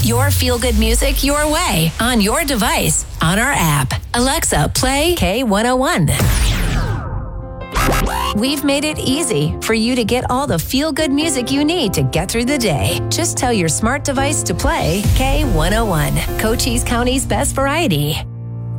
Your feel-good music your way, on your device, on our app. Alexa, play K101. We've made it easy for you to get all the feel-good music you need to get through the day. Just tell your smart device to play K101, Cochise County's best variety.